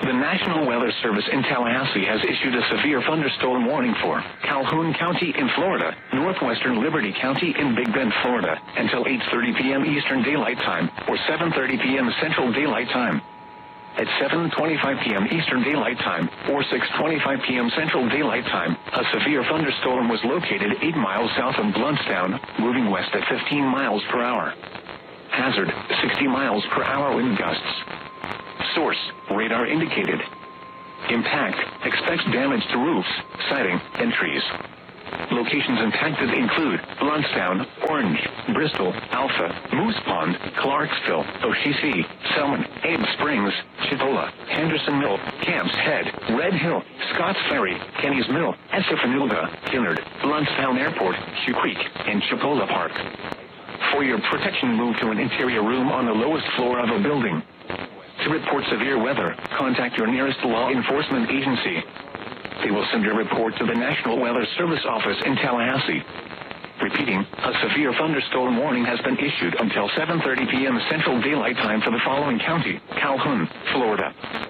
The National Weather Service in Tallahassee has issued a severe thunderstorm warning for Calhoun County in Florida, northwestern Liberty County in Big Bend, Florida, until 8:30 p.m. Eastern Daylight Time or 7:30 p.m. Central Daylight Time. At 7:25 p.m. Eastern Daylight Time or 6:25 p.m. Central Daylight Time, a severe thunderstorm was located 8 miles south of Blountstown, moving west at 15 miles per hour. Hazard, 60 miles per hour wind gusts. Source, radar indicated. Impact, expects damage to roofs, siding, and trees. Locations impacted include Blountstown, Orange, Bristol, Alpha, Moose Pond, Clarksville, Oshisi, Selman, Abe Springs, Chipola, Henderson Mill, Camps Head, Red Hill, Scotts Ferry, Kenny's Mill, Esophanuga, Killard, Blountstown Airport, Hugh Creek, and Chipola Park. For your protection, move to an interior room on the lowest floor of a building. To report severe weather, contact your nearest law enforcement agency. They will send your report to the National Weather Service office in Tallahassee. Repeating, a severe thunderstorm warning has been issued until 7:30 p.m. Central Daylight Time for the following county: Calhoun, Florida.